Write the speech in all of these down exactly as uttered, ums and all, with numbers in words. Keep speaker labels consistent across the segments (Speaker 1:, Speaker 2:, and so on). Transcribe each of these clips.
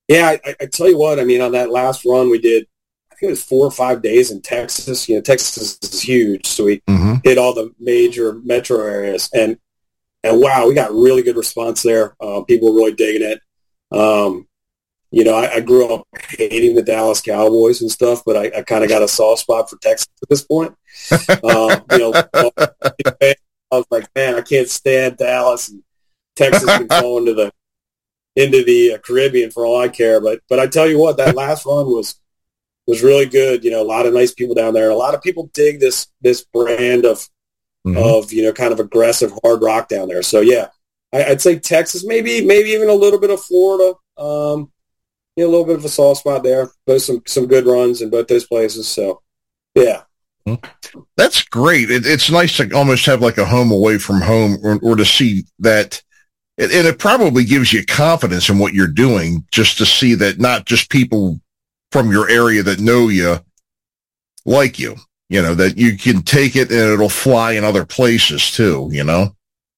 Speaker 1: Yeah, I, I tell you what, I mean, on that last run we did, I think it was four or five days in Texas. You know, Texas is huge, so we
Speaker 2: Mm-hmm.
Speaker 1: hit all the major metro areas, and and wow, we got really good response there. Uh, people were really digging it. Um, you know, I, I grew up hating the Dallas Cowboys and stuff, but I, I kind of got a soft spot for Texas at this point. Uh, you know, I was like, man, I can't stand Dallas, and Texas can fall into the into the Caribbean for all I care. But but I tell you what, that last run was was really good. You know, a lot of nice people down there, and a lot of people dig this this brand of mm-hmm. of you know kind of aggressive hard rock down there. So yeah, I, I'd say Texas, maybe maybe even a little bit of Florida. Um, you know, a little bit of a soft spot there. Both some some good runs in both those places. So yeah.
Speaker 2: That's great. It, it's nice to almost have like a home away from home, or, or to see that. And it probably gives you confidence in what you're doing, just to see that not just people from your area that know you like you, you know, that you can take it and it'll fly in other places too, you know?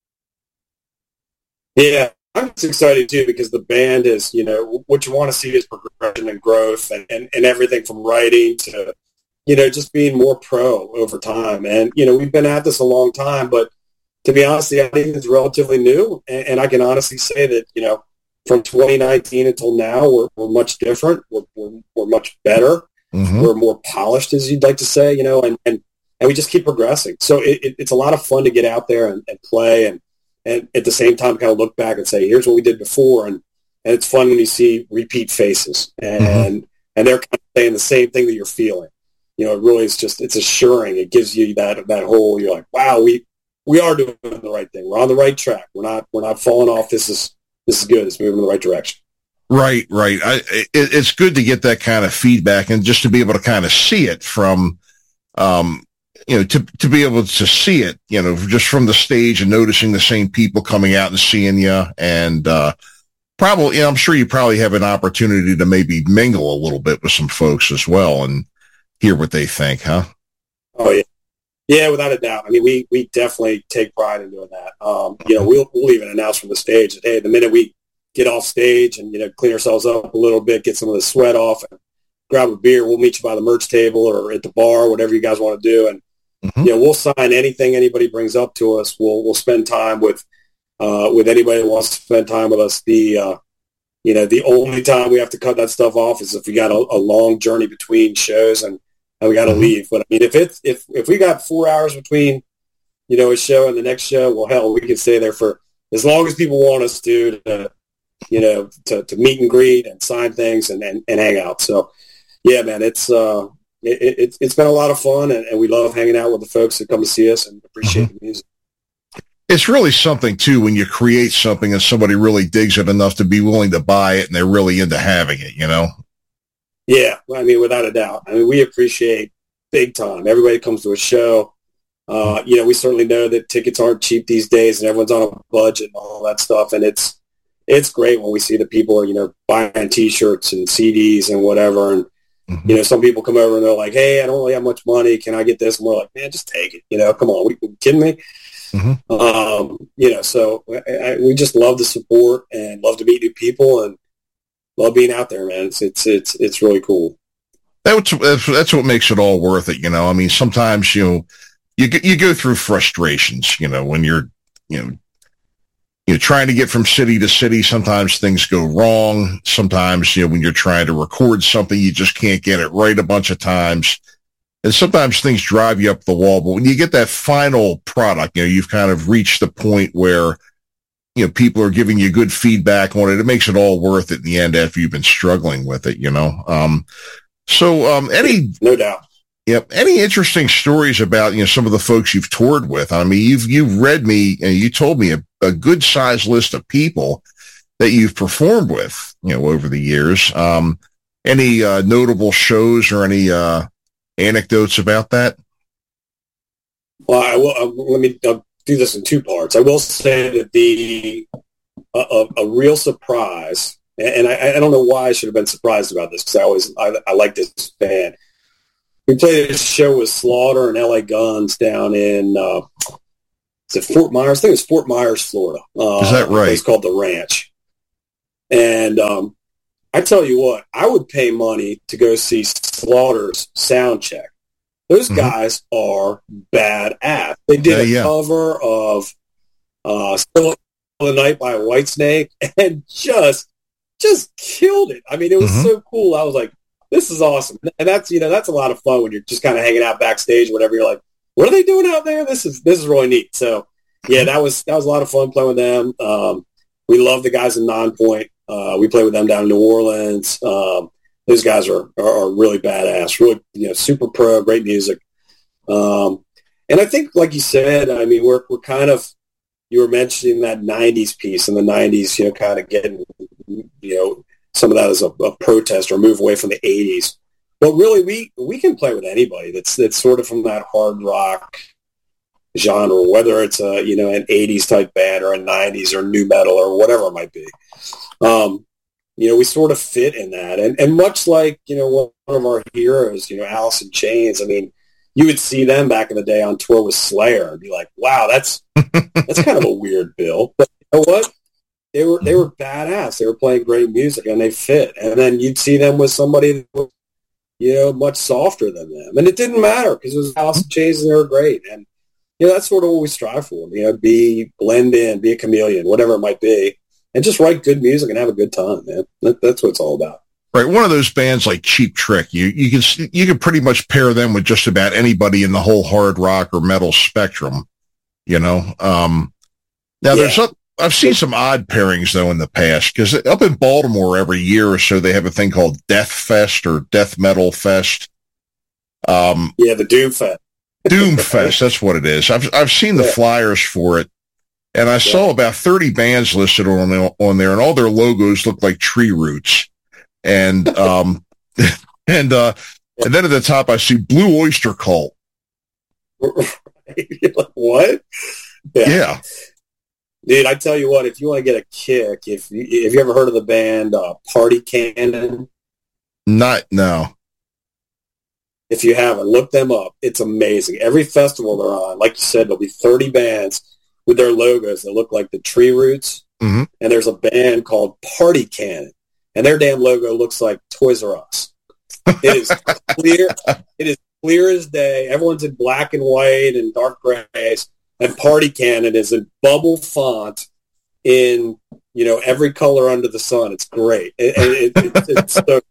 Speaker 1: Yeah, I'm just excited too, because the band is, you know, what you want to see is progression and growth, and, and, and everything from writing to, you know, just being more pro over time. And, you know, we've been at this a long time, but to be honest, the audience is relatively new, and, and I can honestly say that, you know, from twenty nineteen until now, we're, we're much different. We're, we're, we're much better. Mm-hmm. We're more polished, as you'd like to say, you know, and, and, and we just keep progressing. So it, it, it's a lot of fun to get out there and, and play, and, and at the same time kind of look back and say, here's what we did before. And, and it's fun when you see repeat faces, and, mm-hmm. and they're kind of saying the same thing that you're feeling. You know, it really is just, it's assuring. It gives you that, that whole, you're like, wow, we, we are doing the right thing. We're on the right track. We're not, we're not falling off. This is, this is good. It's moving in the right direction.
Speaker 2: Right. Right. I, it, it's good to get that kind of feedback, and just to be able to kind of see it from, um, you know, to, to be able to see it, you know, just from the stage and noticing the same people coming out and seeing you. And, uh, probably, you know, I'm sure you probably have an opportunity to maybe mingle a little bit with some folks as well and hear what they think, huh?
Speaker 1: Oh yeah. Yeah, without a doubt. I mean, we, we definitely take pride in doing that. Um, you know, we'll, we'll even announce from the stage that, hey, the minute we get off stage and, you know, clean ourselves up a little bit, get some of the sweat off, and grab a beer, we'll meet you by the merch table or at the bar, whatever you guys want to do. And, mm-hmm. you know, we'll sign anything anybody brings up to us. We'll, we'll spend time with, uh, with anybody that wants to spend time with us. The, uh, you know, the only time we have to cut that stuff off is if we got a, a long journey between shows and, and we got to mm-hmm. leave. But I mean, if it's, if, if we got four hours between, you know, a show and the next show, well, hell, we can stay there for as long as people want us to, to you know, to, to meet and greet and sign things and, and, and hang out. So yeah, man, it's, uh, it, it, it's been a lot of fun, and, and we love hanging out with the folks that come to see us and appreciate mm-hmm. the music.
Speaker 2: It's really something too, when you create something and somebody really digs it enough to be willing to buy it, and they're really into having it, you know?
Speaker 1: Yeah, I mean, without a doubt. I mean, we appreciate big time everybody that comes to a show. Uh, you know, we certainly know that tickets aren't cheap these days, and everyone's on a budget and all that stuff. And it's it's great when we see that people are, you know, buying T-shirts and C Ds and whatever. And, mm-hmm. you know, some people come over and they're like, hey, I don't really have much money. Can I get this? And we're like, man, just take it. You know, come on. Are you kidding me? Mm-hmm. Um, you know, so I, I, we just love the support and love to meet new people and love being out there, man. It's, it's, it's, it's really cool.
Speaker 2: That's, that's what makes it all worth it. You know, I mean, sometimes, you know, you you go through frustrations, you know, when you're, you know, you know, trying to get from city to city. Sometimes things go wrong. Sometimes, you know, when you're trying to record something, you just can't get it right a bunch of times. And sometimes things drive you up the wall. But when you get that final product, you know, you've kind of reached the point where, you know, people are giving you good feedback on it. It makes it all worth it in the end after you've been struggling with it, you know. Um, so um, any...
Speaker 1: No doubt.
Speaker 2: Yep. Any interesting stories about, you know, some of the folks you've toured with? I mean, you've, you've read me and you told me a, a good sized list of people that you've performed with, you know, over the years. Um, any, uh, notable shows or any, uh, anecdotes about that?
Speaker 1: Well, I will, uh, let me uh, do this in two parts. I will say that the, uh, a, a real surprise, and I, I don't know why I should have been surprised about this, because I always, I, I like this band. We played a show with Slaughter and L A Guns down in, uh, is it Fort Myers? I think it was Fort Myers, Florida. Uh,
Speaker 2: is that right?
Speaker 1: It's called The Ranch. And um, I tell you what, I would pay money to go see Slaughter's sound check. Those mm-hmm. guys are badass. They did uh, a yeah. cover of uh, Still the Night by Whitesnake and just just killed it. I mean, it was mm-hmm. so cool. I was like, this is awesome. And that's, you know, that's a lot of fun when you're just kind of hanging out backstage or whatever. You're like, what are they doing out there? This is this is really neat. So, yeah, that was that was a lot of fun playing with them. Um, we love the guys in Nonpoint. Uh, we play with them down in New Orleans. Um, those guys are, are, are really badass, really, you know, super pro, great music. Um, and I think, like you said, I mean, we're we're kind of, you were mentioning that nineties piece in the nineties, you know, kind of getting, you know, some of that as a, a protest or move away from the eighties. But really, we we can play with anybody that's that's sort of from that hard rock genre, whether it's a, you know, an eighties type band or a nineties or new metal or whatever it might be. Um, you know, we sort of fit in that. And, and much like, you know, one of our heroes, you know, Alice in Chains, I mean, you would see them back in the day on tour with Slayer and be like, wow, that's that's kind of a weird bill. But you know what? They were they were badass. They were playing great music and they fit. And then you'd see them with somebody that was, you know, much softer than them. And it didn't matter because it was Alice in Chains and they were great. And, you know, that's sort of what we strive for. You know, be, blend in, be a chameleon, whatever it might be. And just write good music and have a good time, man. That, that's what it's all about.
Speaker 2: Right. One of those bands like Cheap Trick, you, you can, you can pretty much pair them with just about anybody in the whole hard rock or metal spectrum, you know? Um, now yeah. there's, a, I've seen some odd pairings though in the past because up in Baltimore every year or so, they have a thing called Death Fest or Death Metal Fest. Um,
Speaker 1: yeah, the Doom Fest.
Speaker 2: Doom Fest. That's what it is. I've, I've seen the yeah. flyers for it. And I yeah. saw about thirty bands listed on the, on there, and all their logos look like tree roots. And um, and uh, and then at the top, I see Blue Oyster Cult.
Speaker 1: What?
Speaker 2: Yeah. yeah,
Speaker 1: dude. I tell you what, if you want to get a kick, if you, if you ever heard of the band uh, Party Cannon?
Speaker 2: Not no.
Speaker 1: If you haven't, look them up. It's amazing. Every festival they're on, like you said, there'll be thirty bands with their logos that look like the tree roots.
Speaker 2: Mm-hmm.
Speaker 1: And there's a band called Party Cannon, and their damn logo looks like Toys R Us. It is clear. It is clear as day. Everyone's in black and white and dark grays, and Party Cannon is in bubble font in, you know, every color under the sun. It's great. It, it, it, it's so,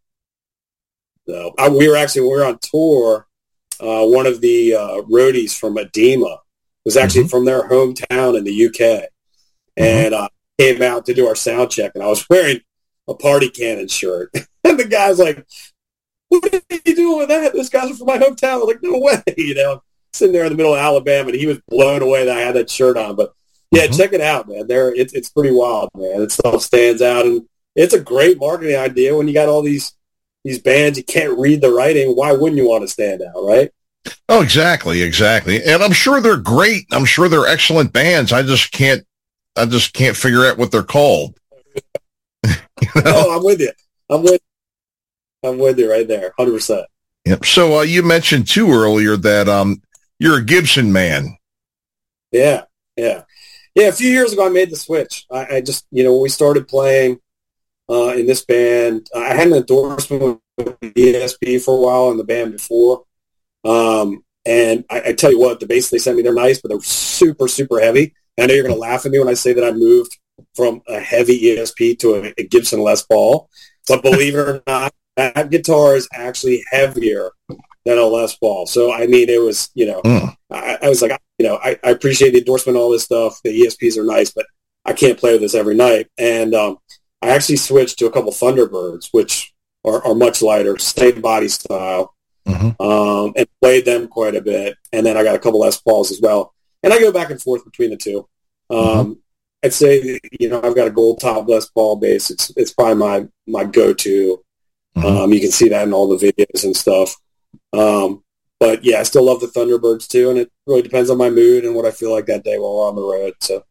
Speaker 1: so I, we were actually, when we were on tour, uh, one of the uh, roadies from Edema was actually mm-hmm. from their hometown in the U K. And uh, came out to do our sound check, and I was wearing a Party Cannon shirt. And the guy's like, what are you doing with that? Those guys are from my hometown. I was like, no way. You know, sitting there in the middle of Alabama, and he was blown away that I had that shirt on. But, yeah, mm-hmm. check it out, man. There, it's it's pretty wild, man. It stuff stands out, and it's a great marketing idea when you got all these these bands. You can't read the writing. Why wouldn't you want to stand out, right?
Speaker 2: Oh, exactly, exactly. And I'm sure they're great. I'm sure they're excellent bands. I just can't, I just can't figure out what they're called.
Speaker 1: You know? No, I'm with you. I'm with, I'm with you right there, one hundred percent.
Speaker 2: Yep. So uh, you mentioned too earlier that um you're a Gibson man.
Speaker 1: Yeah, yeah, yeah. A few years ago, I made the switch. I, I just, you know, when we started playing uh, in this band, I had an endorsement with E S P for a while in the band before. Um, and I, I tell you what, the bass they sent me, they're nice, but they're super, super heavy. I know you're going to laugh at me when I say that I moved from a heavy E S P to a, a Gibson Les Paul. But believe it or not, that guitar is actually heavier than a Les Paul. So, I mean, it was, you know, mm. I, I was like, you know, I, I appreciate the endorsement and all this stuff. The E S Ps are nice, but I can't play with this every night. And um, I actually switched to a couple Thunderbirds, which are, are much lighter, same body style.
Speaker 2: Mm-hmm.
Speaker 1: Um, and played them quite a bit. And then I got a couple Les Pauls as well. And I go back and forth between the two. Um, mm-hmm. I'd say, you know, I've got a gold top Les Paul bass. It's it's probably my, my go-to. Mm-hmm. Um, you can see that in all the videos and stuff. Um, but, yeah, I still love the Thunderbirds, too. And it really depends on my mood and what I feel like that day while we're on the road. So,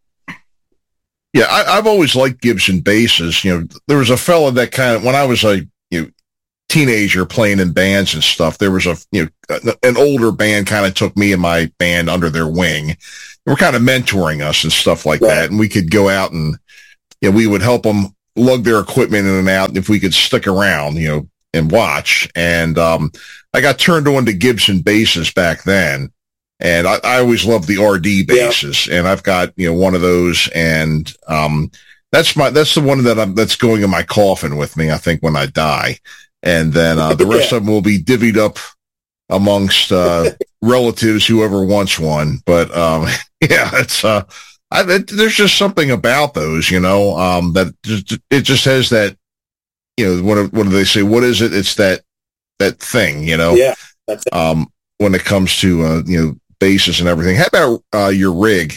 Speaker 2: yeah, I, I've always liked Gibson basses. You know, there was a fella that kind of, when I was a, you know, teenager playing in bands and stuff, there was a, you know, an older band kind of took me and my band under their wing. They were kind of mentoring us and stuff like right. that. And we could go out and, you know, we would help them lug their equipment in and out if we could stick around, you know, and watch. And um, I got turned on to Gibson basses back then. And I, I always loved the R D basses. Yeah. And I've got, you know, one of those. And um, that's my that's the one that I'm that's going in my coffin with me, I think, when I die. And then uh, the rest yeah. of them will be divvied up amongst uh, relatives, whoever wants one. But um, yeah, it's uh, I, it, there's just something about those, you know, um, that just, it just has that, you know, what what do they say? What is it? It's that that thing, you know.
Speaker 1: Yeah. That's it.
Speaker 2: Um, when it comes to uh, you know, basses and everything. How about uh, your rig?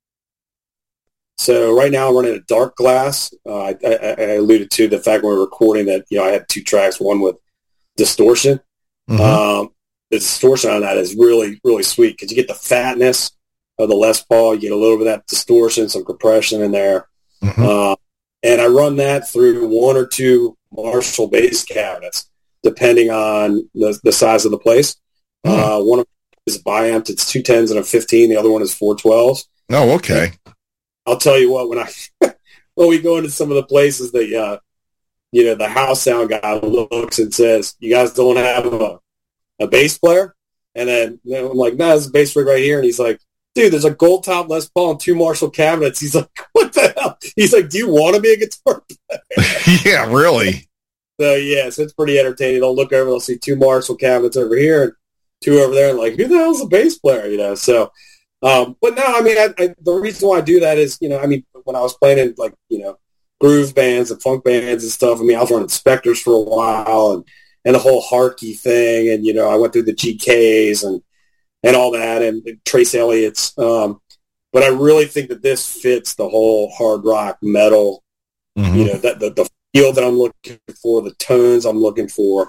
Speaker 1: So right now I'm running a dark glass. Uh, I, I, I alluded to the fact when we we're recording that, you know, I had two tracks, one with distortion. Mm-hmm. Um, the distortion on that is really, really sweet because you get the fatness of the Les Paul. You get a little bit of that distortion, some compression in there. Mm-hmm. Uh, and I run that through one or two Marshall bass cabinets, depending on the, the size of the place. Mm-hmm. Uh, one of them is bi-amped. It's two tens and a fifteen. The other one is four twelves.
Speaker 2: Oh, okay.
Speaker 1: And I'll tell you what, when I when we go into some of the places that, uh, you know, the house sound guy looks and says, you guys don't have a a bass player? And then you know, I'm like, no, nah, there's a bass rig right here. And he's like, dude, there's a gold top Les Paul and two Marshall cabinets. He's like, what the hell? He's like, do you want to be a guitar player?
Speaker 2: Yeah, really?
Speaker 1: So, yeah, so it's pretty entertaining. They'll look over, they'll see two Marshall cabinets over here and two over there, and like, who the hell's a bass player, you know? So, um, but no, I mean, I, I, the reason why I do that is, you know, I mean, when I was playing in, like, you know, groove bands and funk bands and stuff, I mean, I was running Spectres for a while and, and the whole Harkey thing, and, you know, I went through the G Ks and, and all that, and, and Trace Elliott's. Um, but I really think that this fits the whole hard rock metal, mm-hmm. you know, that the, the feel that I'm looking for, the tones I'm looking for.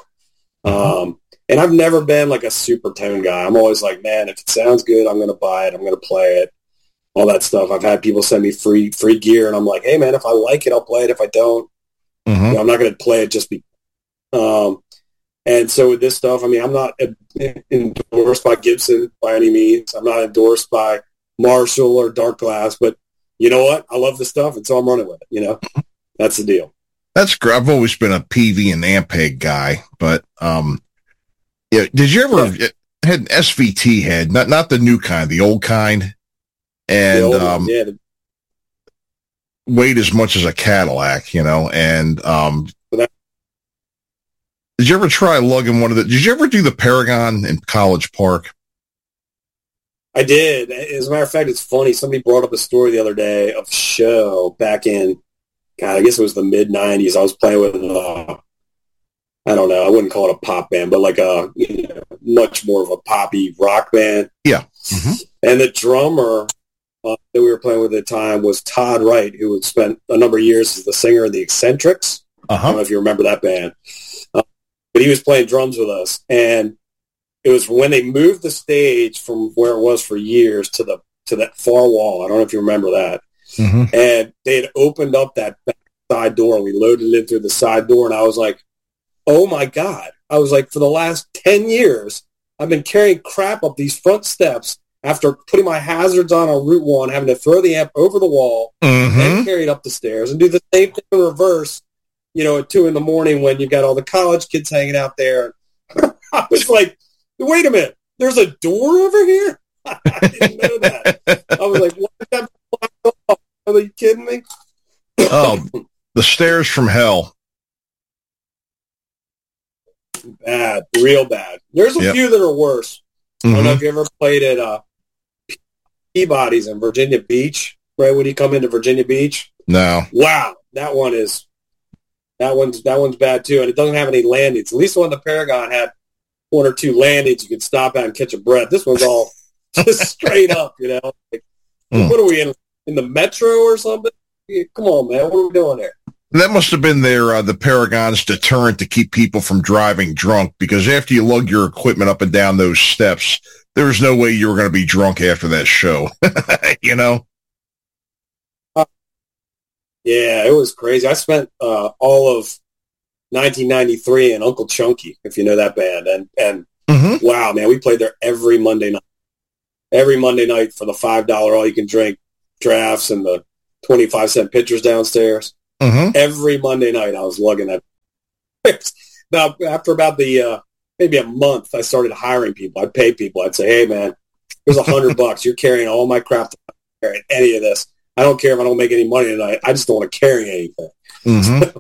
Speaker 1: Um, and I've never been like a super tone guy. I'm always like, man, if it sounds good, I'm going to buy it. I'm going to play it, all that stuff. I've had people send me free free gear, and I'm like, hey, man, if I like it, I'll play it. If I don't, mm-hmm. you know, I'm not going to play it just be. Um, and so with this stuff, I mean, I'm not endorsed by Gibson by any means. I'm not endorsed by Marshall or Dark Glass, but you know what? I love the stuff, and so I'm running with it. You know, that's the deal.
Speaker 2: That's great. I've always been a P V and Ampeg guy, but um, yeah. Did you ever yeah. had an S V T head? Not not the new kind, the old kind, and old um, yeah. weighed as much as a Cadillac, you know. And um, that- did you ever try lugging one of the? Did you ever do the Paragon in College Park?
Speaker 1: I did. As a matter of fact, it's funny. Somebody brought up a story the other day of a show back in. God, I guess it was the mid nineties. I was playing with, uh, I don't know, I wouldn't call it a pop band, but like a, you know, much more of a poppy rock band.
Speaker 2: Yeah. Mm-hmm.
Speaker 1: And the drummer uh, that we were playing with at the time was Todd Wright, who had spent a number of years as the singer of the Eccentrics. Uh-huh. I don't know if you remember that band. Uh, but he was playing drums with us. And it was when they moved the stage from where it was for years to the to that far wall. I don't know if you remember that. Mm-hmm. And they had opened up that back side door, and we loaded it in through the side door, and I was like, oh my God. I was like, for the last ten years, I've been carrying crap up these front steps after putting my hazards on on Route one, having to throw the amp over the wall, mm-hmm. and carry it up the stairs, and do the same thing in reverse, you know, at two in the morning when you've got all the college kids hanging out there. I was like, wait a minute, there's a door over here? I didn't know that. I was like, what is that? Are you kidding me?
Speaker 2: Oh, the stairs from hell.
Speaker 1: Bad, real bad. There's a yep. few that are worse. Mm-hmm. I don't know if you ever played at uh, Peabody's in Virginia Beach, right when you come into Virginia Beach.
Speaker 2: No.
Speaker 1: Wow, that one is that one's that one's bad too, and it doesn't have any landings. At least the one the Paragon had one or two landings you could stop at and catch a breath. This one's all just straight up, you know. Like, mm. What are we in? In the metro or something? Come on, man. What are we doing there?
Speaker 2: That must have been their, uh, the Paragon's deterrent to keep people from driving drunk, because after you lug your equipment up and down those steps, there was no way you were going to be drunk after that show, you know?
Speaker 1: Uh, yeah, it was crazy. I spent uh, all of nineteen ninety-three in Uncle Chunky, if you know that band. And, and mm-hmm. wow, man, we played there every Monday night. Every Monday night for the five dollars all-you-can-drink drafts and the twenty-five cent pitchers downstairs.
Speaker 2: Mm-hmm.
Speaker 1: Every Monday night I was lugging that. Now, after about the, uh, maybe a month, I started hiring people. I'd pay people. I'd say, hey, man, here's a hundred bucks. You're carrying all my crap. I'm not carrying any of this. I don't care if I don't make any money tonight. I just don't want to carry anything.
Speaker 2: Mm-hmm.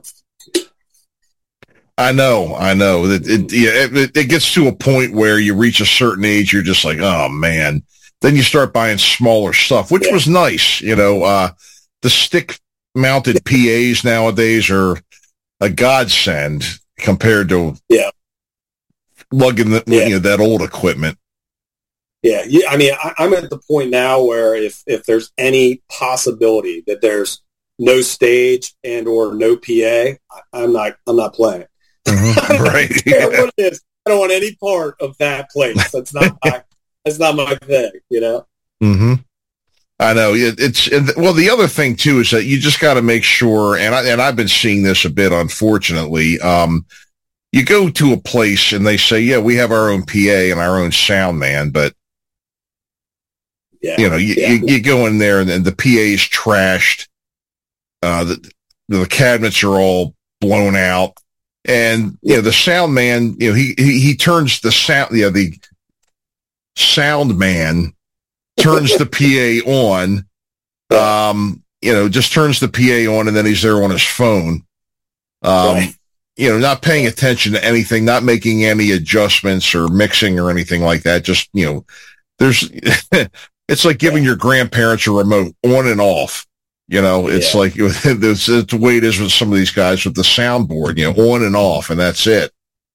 Speaker 2: I know, I know. It, it, yeah, it, it gets to a point where you reach a certain age, you're just like, oh, man. Then you start buying smaller stuff, which yeah. was nice. You know, uh, the stick-mounted P As nowadays are a godsend compared to
Speaker 1: yeah.
Speaker 2: lugging the, yeah. you know, that old equipment.
Speaker 1: Yeah, yeah. I mean, I, I'm at the point now where if, if there's any possibility that there's no stage and or no P A, I, I'm not I'm not playing.
Speaker 2: Mm-hmm. Right.
Speaker 1: I don't care what it is. I don't want any part of that place. That's not my that's not my thing, you know?
Speaker 2: Mm-hmm. I know. It, it's well, the other thing too is that you just got to make sure, and I and I've been seeing this a bit, unfortunately. Um, you go to a place and they say, "Yeah, we have our own P A and our own sound man," but
Speaker 1: yeah,
Speaker 2: you know, you,
Speaker 1: yeah.
Speaker 2: you, you go in there and, and the P A is trashed. Uh, the the cabinets are all blown out. And, you know, the sound man, you know, he, he, he turns the sound, you know, the sound man turns the P A on, um, you know, just turns the P A on and then he's there on his phone. Um,
Speaker 1: right.
Speaker 2: You know, not paying attention to anything, not making any adjustments or mixing or anything like that. Just, you know, there's, it's like giving your grandparents a remote on and off. You know, it's yeah. like it's, it's the way it is with some of these guys with the soundboard, you know, on and off, and that's it.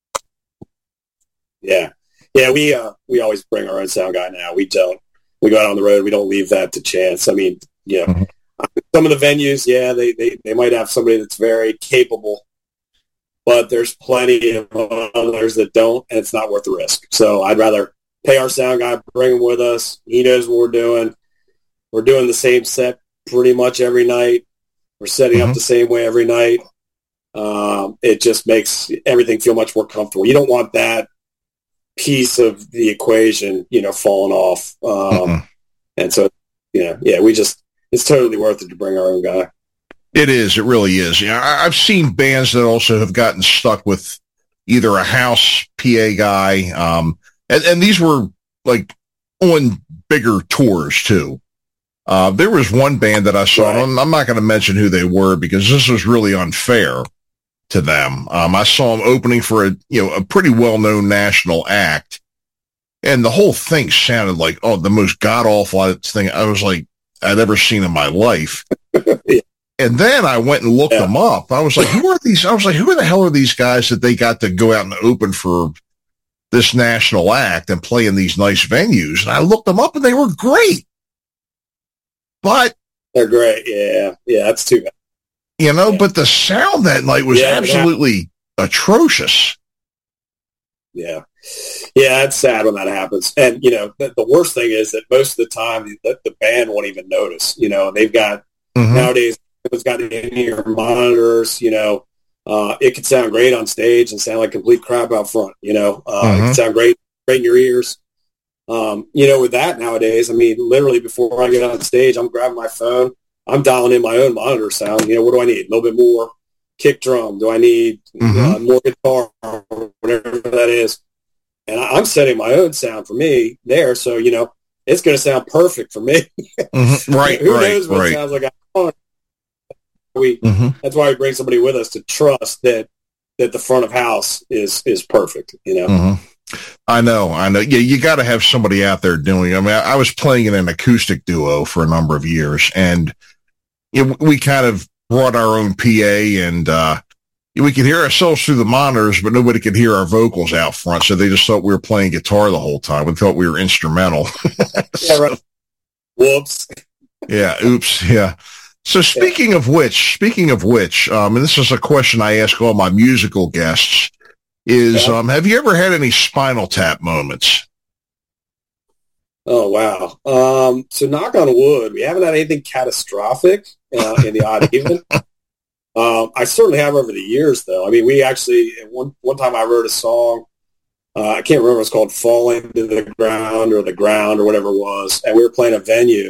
Speaker 1: Yeah. Yeah, we uh, we always bring our own sound guy now. We don't. We go out on the road. We don't leave that to chance. I mean, you know, mm-hmm. some of the venues, yeah, they, they, they might have somebody that's very capable, but there's plenty of others that don't, and it's not worth the risk. So I'd rather pay our sound guy, bring him with us. He knows what we're doing. We're doing the same set pretty much every night. We're setting mm-hmm. up the same way every night. Um, it just makes everything feel much more comfortable. You don't want that piece of the equation, you know, falling off. Um, mm-hmm. And so, you know, yeah, we just, it's totally worth it to bring our own guy.
Speaker 2: It is. It really is. You know, I've seen bands that also have gotten stuck with either a house P A guy. Um, and, and these were like on bigger tours too. Uh, there was one band that I saw, right. I'm, I'm not going to mention who they were because this was really unfair to them. Um, I saw them opening for a, you know, a pretty well-known national act, and the whole thing sounded like, oh, the most god-awful thing I was like, I'd ever seen in my life. yeah. And then I went and looked yeah. them up. I was like, who are these? I was like, who the hell are these guys that they got to go out and open for this national act and play in these nice venues? And I looked them up and they were great. But
Speaker 1: they're great. Yeah. Yeah. That's too bad.
Speaker 2: You know,
Speaker 1: yeah.
Speaker 2: but the sound that night was yeah, absolutely yeah. atrocious.
Speaker 1: Yeah. Yeah. It's sad when that happens. And, you know, the, the worst thing is that most of the time the, the band won't even notice, you know, they've got mm-hmm. nowadays it's got in-ear monitors, you know, uh, it could sound great on stage and sound like complete crap out front, you know, uh, mm-hmm. it could sound great, great in your ears. Um, you know, with that nowadays, I mean, literally before I get on stage, I'm grabbing my phone, I'm dialing in my own monitor sound. You know, what do I need? A little bit more kick drum. Do I need mm-hmm. uh, more guitar or whatever that is? And I, I'm setting my own sound for me there. So, you know, it's going to sound perfect for me.
Speaker 2: mm-hmm. Right,
Speaker 1: Who
Speaker 2: right,
Speaker 1: knows what
Speaker 2: right.
Speaker 1: it sounds like? I we,
Speaker 2: mm-hmm.
Speaker 1: That's why we bring somebody with us to trust that, that the front of house is, is perfect, you know?
Speaker 2: Mm-hmm. I know, I know. Yeah, you got to have somebody out there doing it. I mean, I, I was playing in an acoustic duo for a number of years, and you know, we kind of brought our own P A, and uh, we could hear ourselves through the monitors, but nobody could hear our vocals out front, so they just thought we were playing guitar the whole time. We thought we were instrumental.
Speaker 1: so, yeah, right. Whoops.
Speaker 2: Yeah, oops, yeah. So speaking yeah. of which, speaking of which, um, and this is a question I ask all my musical guests, is yeah. um, have you ever had any Spinal Tap moments?
Speaker 1: Oh, wow. Um, so knock on wood, we haven't had anything catastrophic uh, in the odd even. Um, I certainly have over the years, though. I mean, we actually, one one time I wrote a song, uh, I can't remember, it's called Falling to the Ground or The Ground or whatever it was, and we were playing a venue,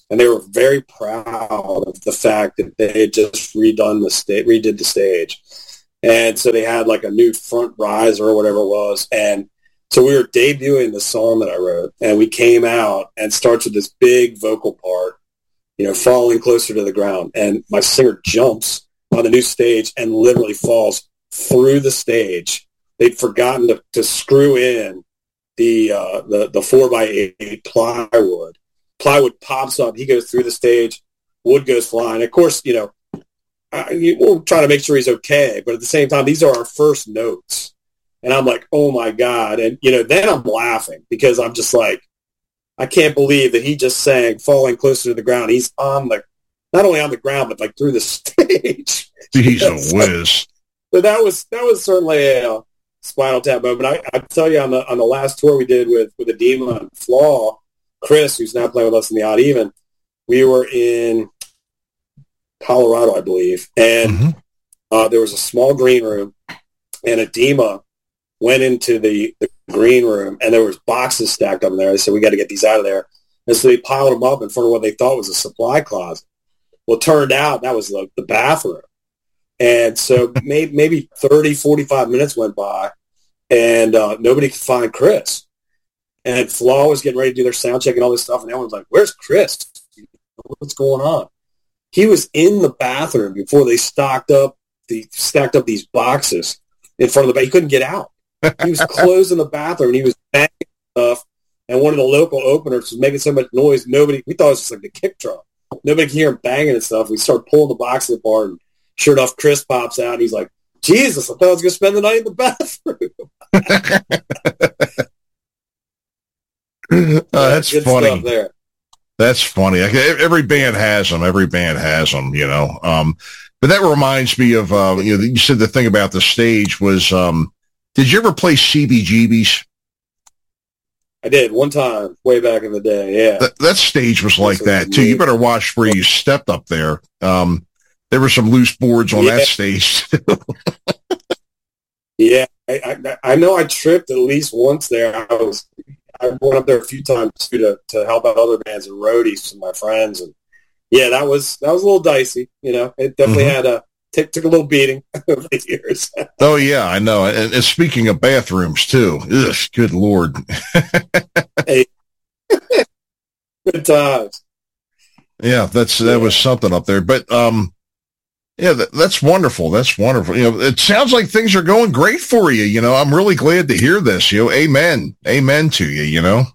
Speaker 1: and they were very proud of the fact that they had just redone the stage, redid the stage. And so they had like a new front riser or whatever it was. And so we were debuting the song that I wrote, and we came out and starts with this big vocal part, you know, falling closer to the ground. And my singer jumps on the new stage and literally falls through the stage. They'd forgotten to, to screw in the, uh, the, the four by eight plywood. Plywood pops up. He goes through the stage. Wood goes flying. Of course, you know, I, you, we'll try to make sure he's okay. But at the same time, these are our first notes. And I'm like, oh, my God. And, you know, then I'm laughing because I'm just like, I can't believe that he just sang Falling Closer to the Ground. He's on the, not only on the ground, but like through the stage.
Speaker 2: He's a whiz.
Speaker 1: So that was, that was certainly a Spinal Tap moment. I, I tell you, on the, on the last tour we did with, with Edema and Flaw, Chris, who's now playing with us in the Odd Even, we were in Colorado, I believe, and mm-hmm. uh, there was a small green room, and Edema went into the, the green room, and there was boxes stacked up in there. They said, we got to get these out of there. And so they piled them up in front of what they thought was a supply closet. Well, it turned out that was the, the bathroom. And so maybe, maybe thirty, forty-five minutes went by, and uh, nobody could find Chris. And Flaw was getting ready to do their sound check and all this stuff, and everyone's like, where's Chris? What's going on? He was in the bathroom before they stocked up the stacked up these boxes in front of the bathroom. He couldn't get out. He was closed in the bathroom, and he was banging stuff, and one of the local openers was making so much noise, nobody, we thought it was just like the kick drum. Nobody could hear him banging and stuff. We started pulling the boxes apart, and sure enough, Chris pops out, and he's like, Jesus, I thought I was going to spend the night in the bathroom.
Speaker 2: Uh, that's funny. There. That's funny. Every band has them. Every band has them, you know. Um, but that reminds me of, uh, you know, you said the thing about the stage was, um, did you ever play C B G B's?
Speaker 1: I did one time way back in the day. Yeah.
Speaker 2: That, that stage was like that too. You better watch where you stepped up there. Um, there were some loose boards on yeah. that stage too.
Speaker 1: Yeah. I, I, I know I tripped at least once there. I was, I went up there a few times too to, to help out other bands and roadies with my friends. And yeah, that was, that was a little dicey. You know, it definitely mm-hmm. had a, t- took a little beating over the years.
Speaker 2: Oh yeah, I know. And, and speaking of bathrooms too, ugh, good Lord.
Speaker 1: Hey, good times.
Speaker 2: Yeah, that's, that yeah. was something up there, but, um, yeah, that, that's wonderful. That's wonderful. You know, it sounds like things are going great for you. You know, I'm really glad to hear this. You know, amen. Amen to you, you know?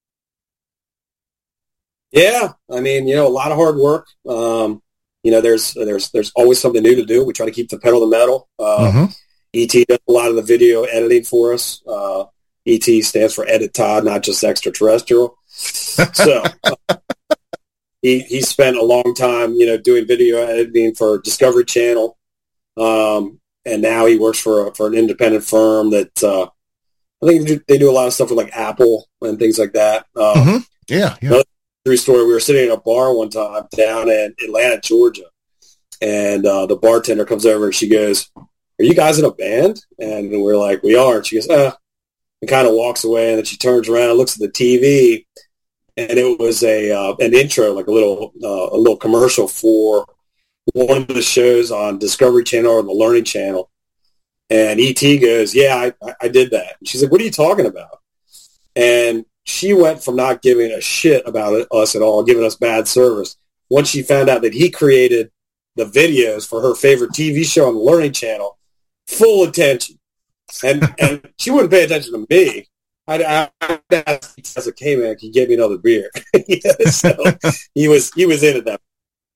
Speaker 1: Yeah. I mean, you know, a lot of hard work. Um, you know, there's, there's, there's always something new to do. We try to keep the pedal to the metal. Uh, mm-hmm. E T does a lot of the video editing for us. Uh, E T stands for Edit Todd, not just extraterrestrial. So, uh, He he spent a long time, you know, doing video editing for Discovery Channel, um, and now he works for a, for an independent firm that uh, I think they do, they do a lot of stuff with like Apple and things like that. Um,
Speaker 2: mm-hmm. Yeah, yeah.
Speaker 1: Another true story. We were sitting in a bar one time down in Atlanta, Georgia, and uh, the bartender comes over and she goes, "Are you guys in a band?" And we're like, "We are." And she goes, "Ah," and kind of walks away, and then she turns around and looks at the T V. And it was a uh, an intro, like a little uh, a little commercial for one of the shows on Discovery Channel or the Learning Channel. And E T goes, "Yeah, I, I did that." And she's like, "What are you talking about?" And she went from not giving a shit about it, us at all, giving us bad service. Once she found out that he created the videos for her favorite T V show on the Learning Channel, full attention. And and she wouldn't pay attention to me. I'd ask as a K man, can you get me another beer? Yeah, so he was he was in it that.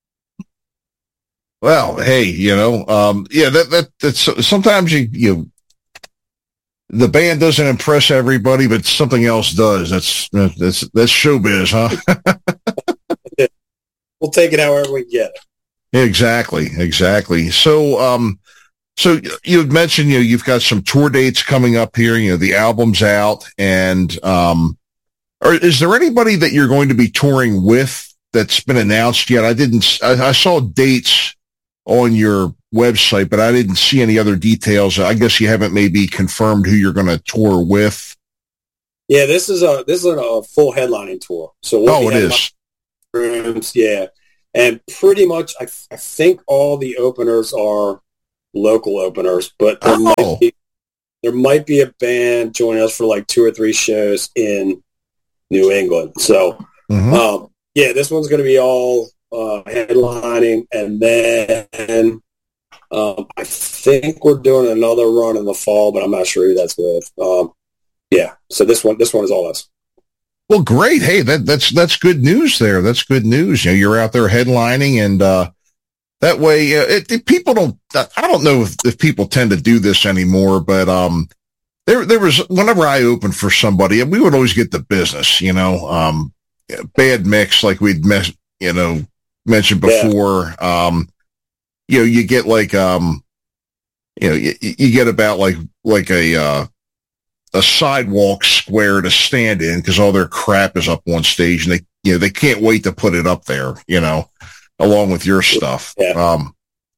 Speaker 2: Well, hey, you know, um, yeah, that that that's sometimes you you the band doesn't impress everybody, but something else does. That's that's that's showbiz, huh?
Speaker 1: We'll take it however we get it.
Speaker 2: Exactly, exactly. So, um. So you had mentioned, you know, you've got some tour dates coming up here, you know, the album's out, and um, or is there anybody that you're going to be touring with that's been announced yet? I didn't, I, I saw dates on your website, but I didn't see any other details. I guess you haven't maybe confirmed who you're going to tour with.
Speaker 1: Yeah, this is a, this is a full headlining tour. So we'll
Speaker 2: oh, it is.
Speaker 1: rooms, yeah. And pretty much, I, I think all the openers are local openers, but there,
Speaker 2: Oh.
Speaker 1: might be, there might be a band joining us for like two or three shows in New England. So,
Speaker 2: Mhm.
Speaker 1: um, yeah, this one's going to be all uh, headlining, and then um, I think we're doing another run in the fall, but I'm not sure who that's with. Um, yeah, so this one, this one is all us.
Speaker 2: Well, great. Hey, that, that's, that's good news there. That's good news. You know, you're out there headlining, and, uh, that way, uh, it, it, people don't, I don't know if, if people tend to do this anymore, but, um, there, there was, whenever I opened for somebody, we would always get the business, you know, um, bad mix, like we'd, mes- you know, mentioned before. Yeah. Um, you know, you get like, um, you know, you, you get about like, like a, uh, a sidewalk square to stand in because all their crap is up on stage, and they, you know, they can't wait to put it up there, you know, along with your stuff.
Speaker 1: Yeah.
Speaker 2: Um,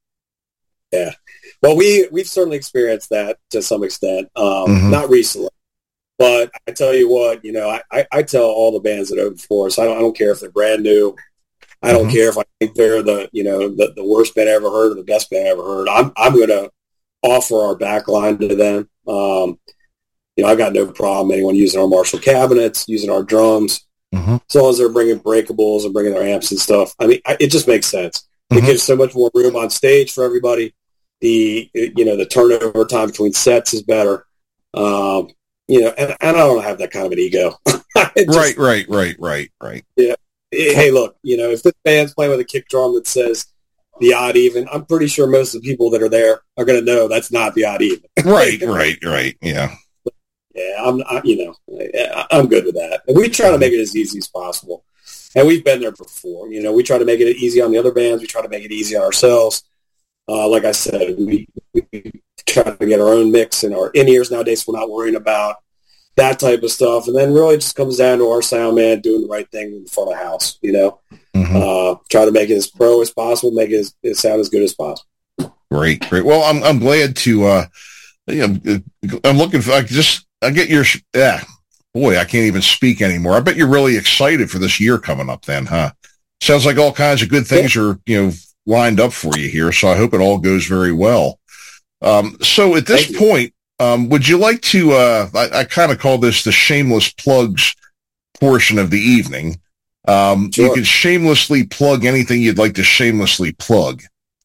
Speaker 1: yeah. Well, we, we've certainly experienced that to some extent. Um, mm-hmm. Not recently, but I tell you what, you know, I, I, I tell all the bands that open for us, I don't, I don't care if they're brand new. I don't mm-hmm. care if I think they're the, you know, the, the worst band I ever heard or the best band I ever heard. I'm, I'm going to offer our back line to them. Um, You know, I got no problem anyone using our Marshall cabinets, using our drums, mm-hmm. as long as they're bringing breakables and bringing their amps and stuff. I mean, I, it just makes sense. Mm-hmm. It gives so much more room on stage for everybody. The, you know, the turnover time between sets is better. Um, you know, and, and I don't have that kind of an ego. just,
Speaker 2: right, right, right, right, right.
Speaker 1: Yeah. Hey, look, you know, if this band's playing with a kick drum that says the odd even, I'm pretty sure most of the people that are there are going to know that's not the odd even.
Speaker 2: Right, right, right. Yeah.
Speaker 1: Yeah, I'm, I, you know, I'm good with that. And we try to make it as easy as possible. And we've been there before. You know, we try to make it easy on the other bands. We try to make it easy on ourselves. Uh, like I said, we, we try to get our own mix and our in-ears nowadays. We're not worrying about that type of stuff. And then really it just comes down to our sound man doing the right thing in front of the house, you know. Mm-hmm. Uh, try to make it as pro as possible, make it, as, it sound as good as possible.
Speaker 2: Great, great. Well, I'm I'm glad to, uh, you know, I'm looking for, I just, I get your, yeah, boy, I can't even speak anymore. I bet you're really excited for this year coming up then, huh? Sounds like all kinds of good things are, you know, lined up for you here. So I hope it all goes very well. Um, so at this point, um, would you like to, uh, I, I kind of call this the shameless plugs portion of the evening. Um, sure. You can shamelessly plug anything you'd like to shamelessly plug.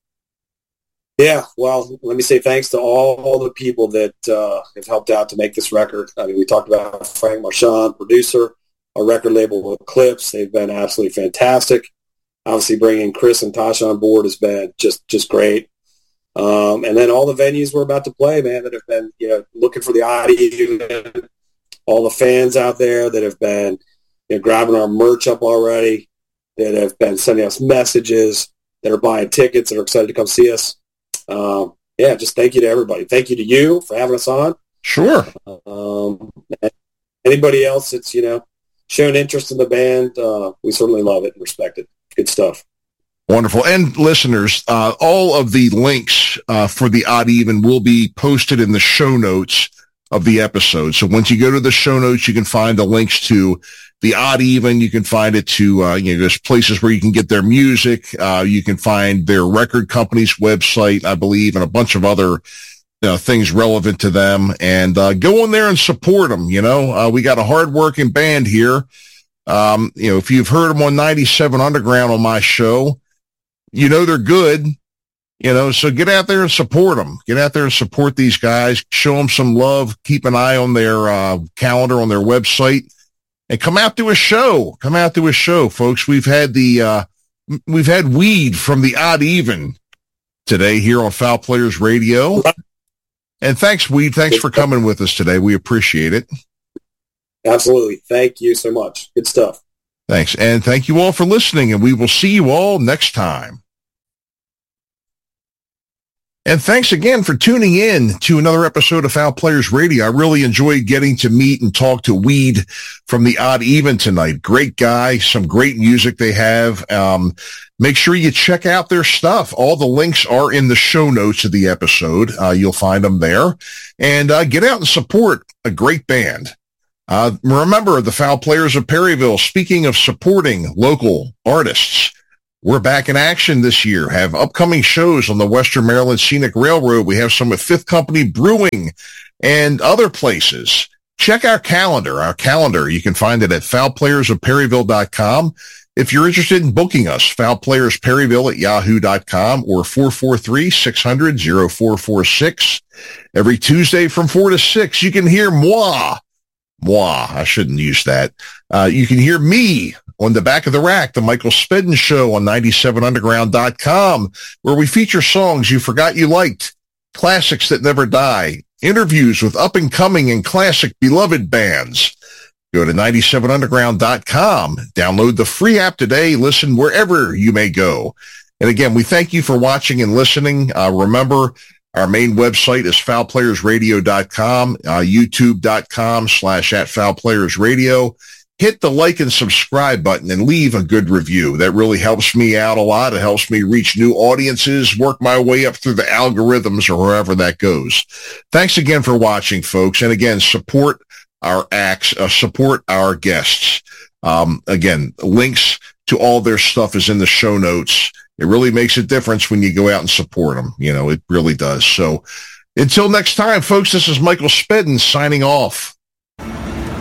Speaker 1: Yeah, well, let me say thanks to all, all the people that uh, have helped out to make this record. I mean, we talked about Frank Marchand, producer, our record label Eclipse. They've been absolutely fantastic. Obviously, bringing Chris and Tasha on board has been just just great. Um, and then all the venues we're about to play, man, that have been, you know, looking for the audio, all the fans out there that have been, you know, grabbing our merch up already, that have been sending us messages, that are buying tickets, that are excited to come see us. Um, yeah, just thank you to everybody. Thank you to you for having us on.
Speaker 2: Sure.
Speaker 1: Um, anybody else that's, you know, shown interest in the band, uh, we certainly love it and respect it. Good stuff.
Speaker 2: Wonderful. And listeners, uh, all of the links uh, for the Odd Even will be posted in the show notes of the episode. So once you go to the show notes, you can find the links to the Odd Even. You can find it to, uh, you know, there's places where you can get their music. Uh, you can find their record company's website, I believe, and a bunch of other, you know, things relevant to them. And uh, go in there and support them. You know, uh, we got a hardworking band here. Um, you know, if you've heard them on ninety-seven Underground on my show, you know they're good. You know, so get out there and support them. Get out there and support these guys. Show them some love. Keep an eye on their uh, calendar on their website. And come out to a show. Come out to a show, folks. We've had the uh, we've had Weed from the Odd Even today here on Foul Players Radio. And thanks, Weed. Thanks for coming with us today. We appreciate it.
Speaker 1: Absolutely. Thank you so much. Good stuff.
Speaker 2: Thanks. And thank you all for listening, and we will see you all next time. And thanks again for tuning in to another episode of Foul Players Radio. I really enjoyed getting to meet and talk to Weed from the Odd Even tonight. Great guy, some great music they have. Um, make sure you check out their stuff. All the links are in the show notes of the episode. Uh, you'll find them there. And uh, get out and support a great band. Uh, remember, the Foul Players of Perryville, speaking of supporting local artists, we're back in action this year, have upcoming shows on the Western Maryland Scenic Railroad. We have some with Fifth Company Brewing and other places. Check our calendar. Our calendar, you can find it at foul players of perryville dot com. If you're interested in booking us, foulplayersperryville at yahoo dot com or four four three, six hundred, oh four four six. Every Tuesday from four to six, you can hear moi. Moi, I shouldn't use that. Uh, you can hear me on the Back of the Rack, the Michael Spedden Show on ninety-seven underground dot com, where we feature songs you forgot you liked, classics that never die, interviews with up-and-coming and classic beloved bands. Go to ninety-seven underground dot com, download the free app today, listen wherever you may go. And again, we thank you for watching and listening. Uh, remember, our main website is foul players radio dot com, uh, youtube dot com slash at foul players radio. Hit the like and subscribe button and leave a good review. That really helps me out a lot. It helps me reach new audiences, work my way up through the algorithms or wherever that goes. Thanks again for watching, folks. And again, support our acts, uh, support our guests. Um, again, links to all their stuff is in the show notes. It really makes a difference when you go out and support them. You know, it really does. So until next time, folks, this is Michael Spedden signing off.